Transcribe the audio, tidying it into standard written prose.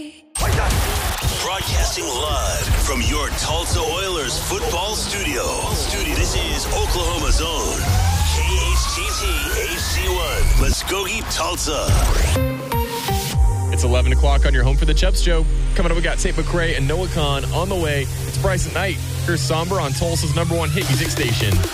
Broadcasting live from your Tulsa Oilers football studio. This is Oklahoma's own KHTT AC1, Muskogee, Tulsa. It's 11 o'clock on your home for the Chubbs Show. Coming up, we got Tate McRae and Noah Khan on the way. It's Bryce at Night. Here's Somber on Tulsa's #1 hit music station.